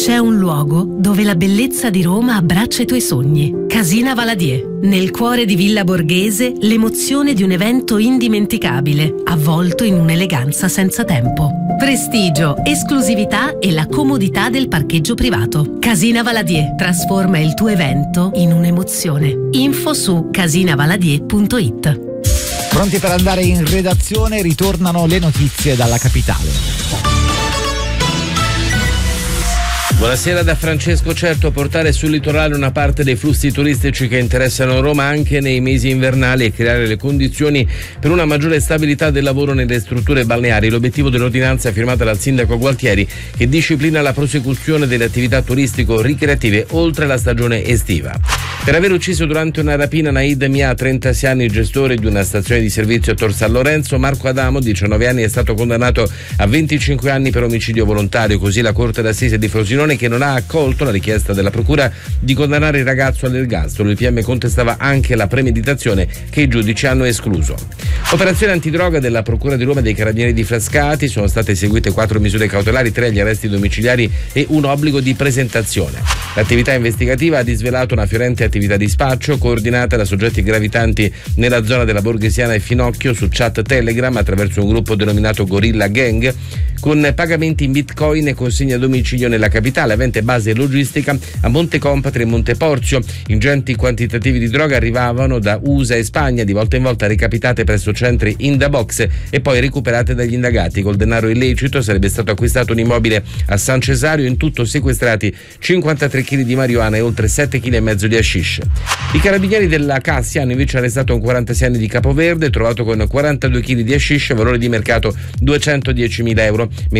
C'è un luogo dove la bellezza di Roma abbraccia i tuoi sogni. Casina Valadier. Nel cuore di Villa Borghese, l'emozione di un evento indimenticabile, avvolto in un'eleganza senza tempo. Prestigio, esclusività e la comodità del parcheggio privato. Casina Valadier trasforma il tuo evento in un'emozione. Info su casinavaladier.it. Pronti per andare in redazione? Ritornano le notizie dalla capitale. Buonasera da Francesco. Certo, portare sul litorale una parte dei flussi turistici che interessano Roma anche nei mesi invernali e creare le condizioni per una maggiore stabilità del lavoro nelle strutture balneari. L'obiettivo dell'ordinanza firmata dal sindaco Gualtieri, che disciplina la prosecuzione delle attività turistico-ricreative oltre la stagione estiva. Per aver ucciso durante una rapina Naid Mia, 36 anni, gestore di una stazione di servizio a Tor San Lorenzo, Marco Adamo, 19 anni, è stato condannato a 25 anni per omicidio volontario. Così la Corte d'Assise di Frosinone, che non ha accolto la richiesta della procura di condannare il ragazzo all'ergastolo. Il PM contestava anche la premeditazione, che i giudici hanno escluso. Operazione antidroga della Procura di Roma e dei Carabinieri di Frascati. Sono state eseguite 4 misure cautelari, 3 agli arresti domiciliari e un obbligo di presentazione. L'attività investigativa ha disvelato una fiorente attività di spaccio coordinata da soggetti gravitanti nella zona della Borghesiana e Finocchio su chat Telegram attraverso un gruppo denominato Gorilla Gang, con pagamenti in bitcoin e consegne a domicilio nella capitale, avente base logistica a Montecompatri e Monteporzio. Ingenti quantitativi di droga arrivavano da USA e Spagna, di volta in volta recapitate presso centri in da box e poi recuperate dagli indagati. Col denaro illecito sarebbe stato acquistato un immobile a San Cesario, in tutto sequestrati 53 kg di marijuana e oltre 7,5 kg di hashish. I carabinieri della Cassia hanno invece arrestato un 46enne di Capoverde, trovato con 42 kg di hashish, valore di mercato 210.000 euro.